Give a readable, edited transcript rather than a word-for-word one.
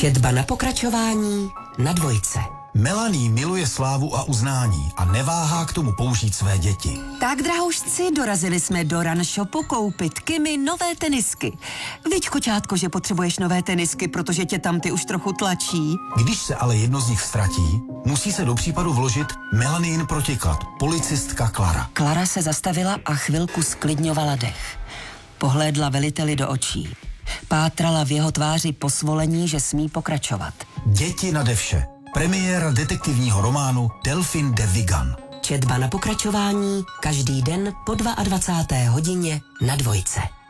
Četba na pokračování na Dvojce. Melanie miluje slávu a uznání a neváhá k tomu použít své děti. Tak, drahoušci, dorazili jsme do Run Shopu koupit Kimi nové tenisky. Viď, koťátko, že potřebuješ nové tenisky, protože tě tam ty už trochu tlačí. Když se ale jedno z nich ztratí, musí se do případu vložit Melanin protiklad, policistka Klara. Klara se zastavila a chvilku sklidňovala dech. Pohlédla veliteli do očí. Pátrala v jeho tváři po svolení, že smí pokračovat. Děti nade vše. Premiéra detektivního románu Delphine de Vigan. Četba na pokračování každý den po 22. hodině na Dvojce.